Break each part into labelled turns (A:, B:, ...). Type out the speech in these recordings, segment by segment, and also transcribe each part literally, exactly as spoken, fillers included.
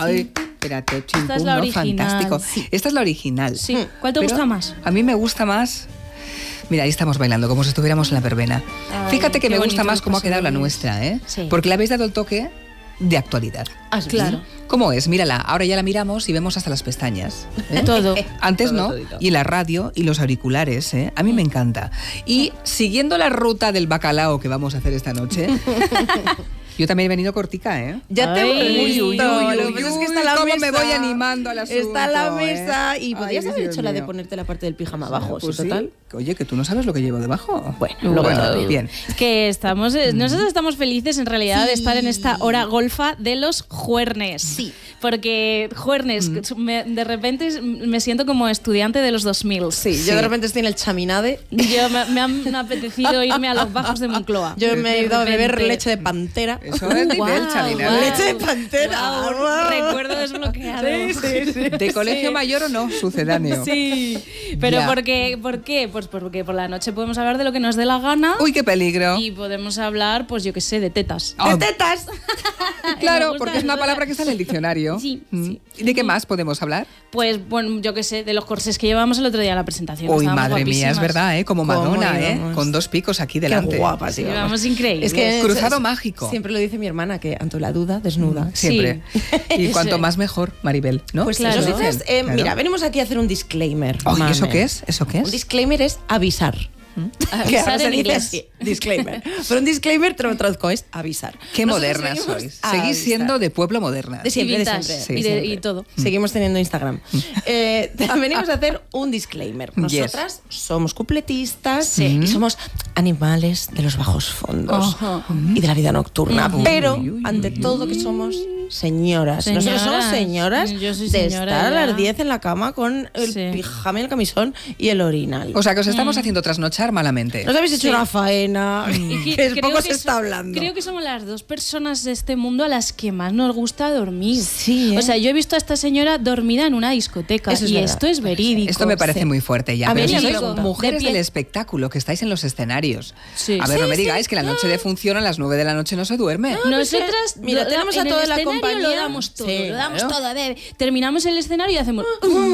A: Ay, espérate, chimpum,
B: Esta es la
A: ¿no?
B: original.
A: Fantástico.
B: Sí.
A: Esta es la original.
B: Sí. ¿Cuál te
A: Pero
B: gusta más?
A: A mí me gusta más... Mira, ahí estamos bailando, como si estuviéramos en la verbena.
B: Ay,
A: Fíjate que
B: qué
A: me gusta
B: bonito
A: más cómo ha
B: paso
A: quedado la
B: dobles.
A: nuestra, ¿eh?
B: Sí.
A: Porque le habéis dado el toque de actualidad.
C: Ah,
B: Claro.
A: ¿Cómo es? Mírala, ahora ya la miramos y vemos hasta las pestañas. ¿eh?
B: Todo.
A: Antes
C: Todo,
A: no,
C: todito.
A: y la radio y los auriculares, ¿eh? A mí me encanta. Y siguiendo la ruta del bacalao que vamos a hacer esta noche, yo también he venido cortica, ¿eh?
C: Ya te
B: Ay,
C: hemos
B: uy,
C: visto.
A: uy, uy,
C: Lo que
A: uy,
C: pasa es
A: uy,
C: que está la
A: cómo
C: mesa.
A: me voy animando al asunto,
C: Está la
A: ¿eh?
C: mesa y
A: Ay,
C: podrías haber
A: Dios
C: hecho la de
A: mío.
C: ponerte la parte del pijama abajo,
A: Pues
C: sí, total.
A: Oye, que tú no sabes lo que llevo debajo.
C: Bueno, luego te lo digo.
A: bien.
B: Que estamos, eh, nosotros estamos felices en realidad de
C: Sí.
B: estar en esta hora golfa de los juernes.
C: Sí.
B: Porque juernes, me- de repente me siento como estudiante de los dos mil.
C: Sí,
A: Sí.
C: yo de repente estoy en el chaminade.
B: Yo me, me han apetecido irme a los bajos de Moncloa.
C: Yo me he
B: De
C: ido a beber
B: repente.
C: leche de pantera.
A: Eso es nivel
B: Guau,
A: chavinade.
B: guau.
C: Leche de pantera.
B: Guau,
C: Guau.
B: recuerdo desbloqueado.
C: Sí, sí, sí.
A: ¿De colegio mayor o no? Sucedáneo.
B: Sí, pero
A: Ya.
B: ¿por qué? ¿por qué? Pues porque por la noche podemos hablar de lo que nos dé la gana
A: Uy, qué peligro.
B: y podemos hablar, pues yo qué sé, de tetas.
A: Ah,
C: ¡De tetas!
B: Me
A: claro,
B: gusta,
A: porque es
B: me
A: una
B: gusta.
A: palabra que está en el diccionario.
B: Sí,
A: Mm.
B: sí.
A: ¿Y de qué más podemos hablar?
B: Pues bueno, yo qué sé, de los corsés que llevamos el otro día en la presentación.
A: Uy,
B: Estábamos
A: madre mía, es
B: guapísimas.
A: verdad, ¿eh? Como
C: ¿Cómo
A: Madonna, ¿eh?
C: íbamos?
A: Con dos picos aquí delante.
C: Qué guapas,
B: Sí,
C: íbamos.
B: vamos increíbles.
C: Es que
A: Cruzado
C: es-
A: mágico.
C: Siempre lo dice mi hermana, que ante la duda, desnuda.
A: Siempre. Y
B: Eso
A: cuanto
B: es.
A: más mejor, Maribel, ¿no?
C: Pues
B: Claro.
C: eso.
A: Eso
C: Entonces,
A: dicen,
C: eh,
A: claro.
C: mira, venimos aquí a hacer un disclaimer.
A: Oh, ¿y
C: mame.
A: eso qué es? ¿Eso qué
C: Un
A: es?
C: disclaimer es avisar. Que ahora
B: Avisar
C: se
B: en
C: dice
B: inglés.
C: así, disclaimer. Pero un disclaimer, te lo traduzco, es avisar.
A: Qué
C: Nosotros
A: modernas
C: venimos
A: sois.
C: a
A: Seguís
C: avisar.
A: siendo de pueblo moderna.
C: De siempre,
B: Y
C: de
B: vintage,
C: siempre.
B: y,
C: de
B: de-
C: siempre.
B: y todo.
C: Seguimos teniendo Instagram. Eh, venimos a hacer un disclaimer. Nosotras somos cupletistas
B: Sí.
C: y somos animales de los bajos fondos
B: Ojo.
C: y de la vida nocturna.
A: Ujú.
C: Pero,
A: Uy, uy,
C: ante
A: uy,
C: todo, que somos señoras. Nosotros somos
B: Señoras.
C: señoras
B: Yo soy
C: de
B: señora
C: estar a
B: ya.
C: las diez en la cama con el
B: Sí.
C: pijama y el camisón y el orinal.
A: O sea, que os estamos haciendo trasnochar malamente.
C: Nos habéis hecho
B: Sí.
C: una faena
B: Y que-
C: que
B: creo
C: poco
B: que
C: se está
B: so-
C: hablando.
B: Creo que somos las dos personas de este mundo a las que más nos gusta dormir.
C: Sí, ¿eh?
B: O sea, yo he visto a esta señora dormida en una discoteca
C: Eso es
B: y
C: verdad.
B: esto es verídico.
A: Esto me parece
C: Sí.
A: muy fuerte ya.
C: A
A: Pero
C: mí
A: si
C: me
A: sois
C: pregunta.
A: mujeres
B: De pie.
A: del espectáculo, que estáis en los escenarios.
B: Sí.
A: A ver,
B: Sí,
A: no me
B: sí.
A: digáis que la noche de función a las nueve de la noche no se duerme.
B: Nosotras,
C: Mira,
B: lo-
C: tenemos a
B: en
C: toda
B: el
C: la
B: escenario
C: compañía.
B: lo damos todo,
C: Sí,
B: lo damos
C: claro.
B: todo. bebé. Terminamos el escenario y hacemos...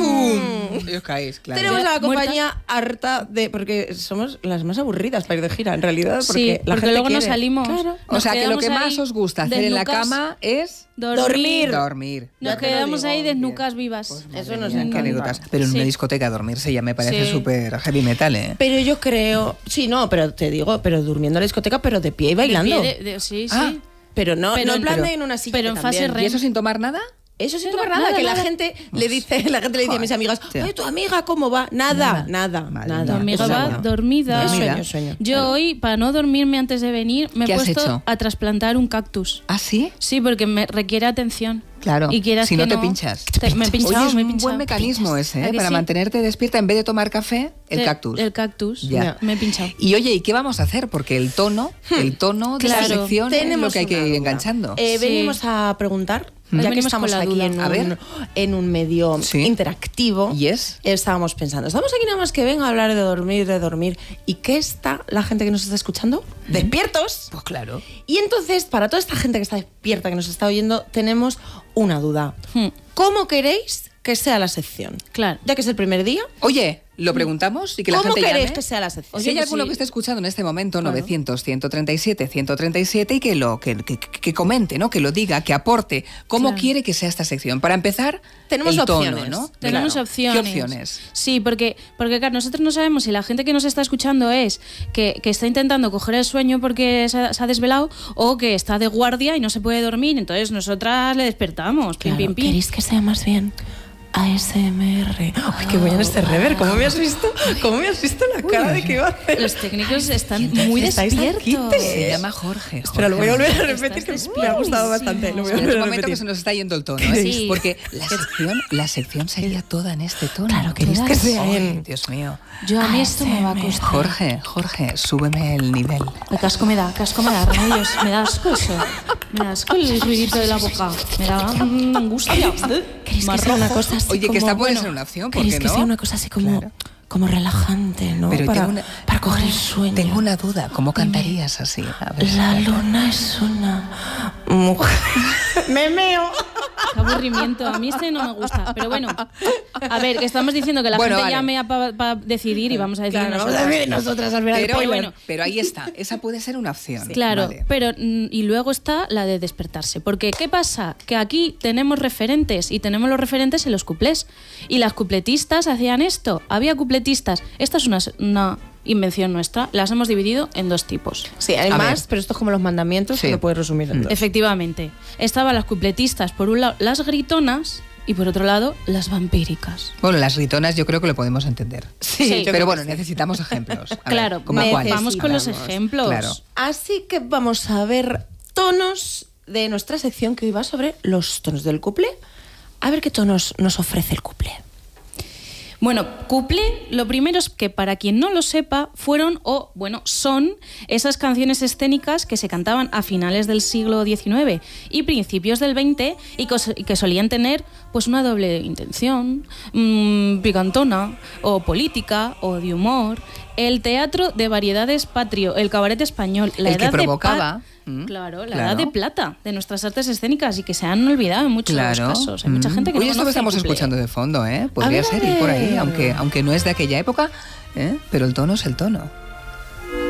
A: Y os caéis, claro.
C: Tenemos a la
B: Muertas.
C: compañía harta de. Porque somos las más aburridas para ir de gira, en realidad. Porque
B: Sí,
C: la
B: porque
C: gente
B: luego nos
C: quiere.
B: salimos.
C: Claro.
A: O
B: Nos
A: sea, que lo
B: quedamos
A: que
B: ahí
A: más os gusta hacer en la
B: desnucas,
A: cama es
C: Dormir.
A: dormir.
B: Nos
C: Ya te lo
B: quedamos
C: digo.
B: ahí desnucas vivas.
C: Eso nos
A: Mira, qué
C: encanta.
A: anécdotas. Pero en
B: Sí.
A: una discoteca dormirse ya me parece
B: Sí.
A: súper heavy metal, ¿eh?
C: Pero yo creo. Sí, no, pero te digo, pero durmiendo en la discoteca, pero de pie y bailando.
B: De pie de- de- sí, sí.
A: Ah,
C: Pero no,
B: Pero
C: no en
B: en-
C: plan
B: pero-
C: de en una silla.
B: pero
C: que
B: en fase
C: también.
B: REM.
A: ¿Y eso sin tomar nada?
C: Eso sin
B: Nada,
C: tomar nada,
B: nada,
C: que
B: nada.
C: la gente le dice, la gente le dice a mis amigas,
A: Sí.
C: oye, tu amiga, ¿cómo va? Nada, nada,
A: Madre
C: nada.
B: Tu
A: mía.
B: amiga
C: Eso
B: va
C: no.
B: dormida.
C: Es
A: Dormida.
C: sueño, sueño.
B: Yo
C: Claro.
B: hoy, para no dormirme antes de venir, me he
A: ¿Qué has
B: puesto
A: hecho?
B: a trasplantar un cactus.
A: ¿Ah, sí?
B: Sí, porque me requiere atención.
A: Claro.
B: Y quieras
A: Si
B: que
A: no te pinchas.
B: te- me he pinchado,
A: Oye, es
B: me he
A: un
B: pinchado.
A: buen mecanismo ese,
B: ¿A
A: ¿eh?
B: que
A: Para
B: sí?
A: mantenerte despierta en vez de tomar café, el
B: Eh,
A: cactus.
B: El cactus.
A: Ya.
B: Me he pinchado.
A: Y oye, ¿y qué vamos a hacer? Porque el tono, el tono de la
B: Claro.
A: sección es lo
C: Tenemos
A: que hay que
C: una
A: ir
C: duda.
A: enganchando.
C: Eh,
B: Sí.
C: Venimos a preguntar,
B: Mm.
C: ya que
B: Venimos
C: estamos
B: con la
C: aquí
B: duda.
C: en
A: A
C: un,
A: ver.
C: en un medio
A: Sí.
C: interactivo.
A: Yes.
C: Estábamos pensando, estamos aquí nada más que venga a hablar de dormir, de dormir. ¿Y qué está la gente que nos está escuchando? ¡Despiertos!
A: Pues claro.
C: Y entonces, para toda esta gente que está despierta, que nos está oyendo, tenemos una duda.
B: Hmm.
C: ¿Cómo queréis que sea la sección?
B: Claro.
C: Ya que es el primer día,
A: Oye, lo preguntamos y que la
C: ¿cómo
A: gente
C: queréis
A: llame.
C: que sea la sección?
A: Si hay
B: pues
A: alguno
B: sí.
A: que esté escuchando en este momento,
B: Claro.
A: novecientos, ciento treinta y siete, ciento treinta y siete, y que lo que, que, que comente, ¿no? Que lo diga, que aporte cómo
B: Claro.
A: quiere que sea esta sección. Para empezar,
C: Tenemos
A: el tono,
C: opciones.
A: ¿no?
B: Tenemos
A: Claro.
B: opciones.
A: ¿Qué opciones?
B: Sí, porque, porque claro, nosotros no sabemos si la gente que nos está escuchando es que, que está intentando coger el sueño porque se ha, se ha desvelado o que está de guardia y no se puede dormir. Entonces nosotras le despertamos. Pim,
C: Claro,
B: pim, pim.
C: ¿queréis que sea más bien A S M R? Ay, qué bueno este rever. ¿Cómo me has visto? ¿Cómo me has visto la cara de que iba a hacer?
B: Los técnicos están muy
C: Estáis
B: despiertos.
C: quites.
A: Se llama Jorge.
C: Espera, lo voy a volver a repetir, que
B: Estás
C: me ha gustado
B: despiertísimo.
C: bastante. Lo voy a
A: En
C: volver
A: un
C: a
A: momento que
C: repetir.
A: se nos está yendo el tono, ¿eh?
B: Sí.
A: Porque la sección, la sección sería toda en este tono.
C: Claro, queréis que sea
A: Ay,
C: en...
A: Dios mío.
B: Yo a mí esto me va a costar.
A: Jorge, Jorge, súbeme el nivel.
B: El casco me da, casco me da, remedios. Me da asco eso. Me da asco el ruidito de la boca. Me da mm, angustia.
C: ¿Queréis que
B: Más
C: sea una
B: rojo.
C: cosa así
A: Oye,
C: como...
A: que esta puede
C: bueno,
A: ser una opción, ¿por
C: ¿queréis
A: qué
C: que
A: no?
C: sea una cosa así como,
A: Claro.
C: como relajante, ¿no?
A: Pero
C: para,
A: tengo una-
C: para coger el sueño.
A: Tengo una duda, ¿cómo cantarías así? A ver.
C: La luna es una mujer... ¡Me meo!
B: Qué aburrimiento, a mí este no me gusta. Pero bueno, a ver, que estamos diciendo que la
A: Bueno,
B: gente
A: vale.
B: llame para decidir y vamos a decir
C: Claro, vamos
B: nosotras.
C: a ver nosotras al final.
A: Pero,
C: spoiler.
A: bueno, pero ahí está, esa puede ser una opción.
B: Claro,
A: Vale.
B: pero mm, y luego está la de despertarse. Porque, ¿qué pasa? Que aquí tenemos referentes y tenemos los referentes en los cuplés. Y las cupletistas hacían esto. Había cupletistas. Esta es una, una invención nuestra. Las hemos dividido en dos tipos.
C: Sí, hay
A: A
C: más,
A: ver.
C: pero esto es como los mandamientos,
A: Sí.
C: que lo puedes resumir en dos.
B: Efectivamente. Estaban las cupletistas, por un lado, las gritonas y por otro lado, las vampíricas.
A: Bueno, las ritonas yo creo que lo podemos entender.
B: Sí, yo
A: pero
B: creo
A: bueno,
C: que sí.
A: necesitamos ejemplos. A ver,
B: Claro,
A: ¿cómo
B: me-
A: cuál?
B: vamos con los
C: Necesitamos.
B: ejemplos.
A: Claro.
C: Así que vamos a ver tonos de nuestra sección que hoy va sobre los tonos del cuplé. A ver qué tonos nos ofrece el cuplé.
B: Bueno, cuplé, lo primero es que para quien no lo sepa, fueron o, bueno, son esas canciones escénicas que se cantaban a finales del siglo diecinueve y principios del veinte y que, y que solían tener pues una doble intención, mmm, picantona o política o de humor. El teatro de variedades patrio, el cabaret español, la
A: El que
B: edad
A: provocaba,
B: de pa-
A: mm,
B: claro, la
A: claro.
B: edad de plata de nuestras artes escénicas y que se han olvidado en muchos
A: Claro.
B: casos. Hay mucha
A: Mm.
B: gente que
A: Oye,
B: no
A: esto que
B: conoce
A: estamos
B: el cuplé.
A: escuchando de fondo, ¿eh? Podría
C: A ver,
A: ser ir por ahí,
C: a ver.
A: aunque, aunque no es de aquella época, ¿eh? Pero el tono es el tono.